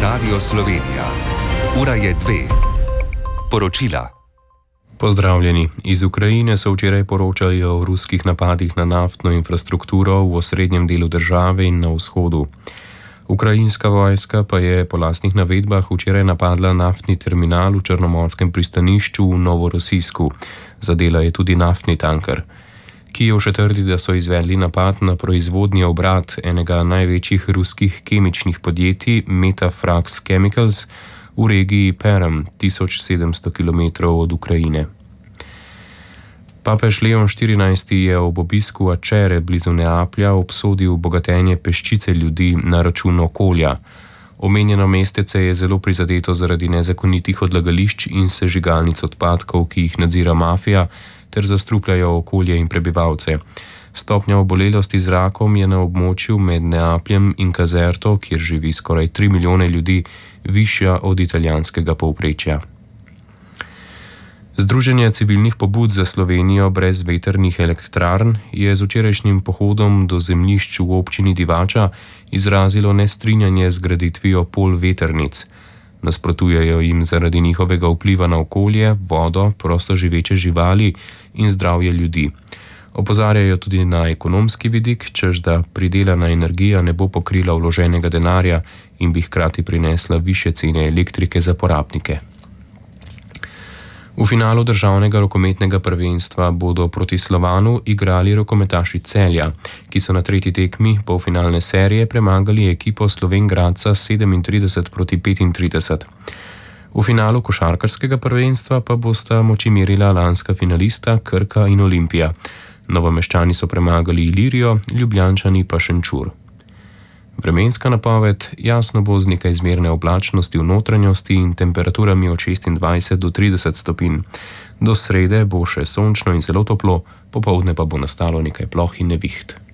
Radio Slovenija. Ura je 2. Poročila. Pozdravljeni. Iz Ukrajine so včeraj poročali o ruskih napadih na naftno infrastrukturo v osrednjem delu države in na vzhodu. Ukrajinska vojska pa je po lastnih navedbah včeraj napadla naftni terminal v črnomorskem pristanišču v Novorossijsku. Zadela je tudi naftni tanker. Kijev še trdi, da so izvedli napad na proizvodni obrat enega največjih ruskih kemičnih podjetij Metafrax Chemicals v regiji Perm, 1700 km od Ukrajine. Papež Leon XIV je ob obisku Acere blizu Neaplja obsodil bogatenje peščice ljudi na račun okolja. Omenjeno mestece je zelo prizadeto zaradi nezakonitih odlagališč in sežigalnic odpadkov, ki jih nadzira mafija, ter zastrupljajo okolje in prebivalce. Stopnja obolelosti z rakom je na območju med Neapljem in Caserto, kjer živi skoraj 3 milijone ljudi, višja od italijanskega povprečja. Združenje civilnih pobud za Slovenijo brez vetrnih elektrarn je z včerajšnjim pohodom do zemljišč v občini Divača izrazilo nestrinjanje z graditvijo pol vetrnic. Nasprotujejo jim zaradi njihovega vpliva na okolje, vodo, prosto živeče živali in zdravje ljudi. Opozarjajo tudi na ekonomski vidik, čež da pridelana energija ne bo pokrila vloženega denarja in bi hkrati prinesla višje cene elektrike za porabnike. V finalu državnega rokometnega prvenstva bodo proti Slovanu igrali rokometaši Celja, ki so na tretji tekmi polfinalne serije premagali ekipo Slovenj Gradca 37-35. V finalu košarkarskega prvenstva pa bosta moči merila lanska finalista Krka in Olimpija. Novomeščani so premagali Ilirijo, Ljubljančani pa Šenčur. Vremenska napoved: jasno bo z nekaj zmerne oblačnosti v notranjosti in temperaturami od 26 do 30 stopinj. Do srede bo še sončno in zelo toplo, popoldne pa bo nastalo nekaj ploh in neviht.